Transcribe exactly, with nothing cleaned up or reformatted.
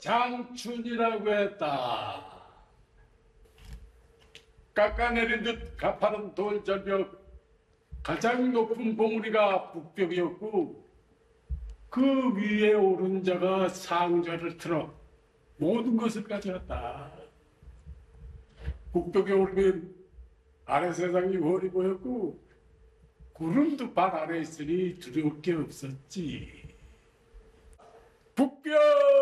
장춘이라고 했다. 깎아내린 듯 가파른 돌절벽, 가장 높은 봉우리가 북벽이었고 그 위에 오른 자가 상좌를 틀어 모든 것을 가져갔다. 북벽에 오르면 아래 세상이 훤히 보였고 구름도 발 아래 있으니 두려울 게 없었지. 북벽!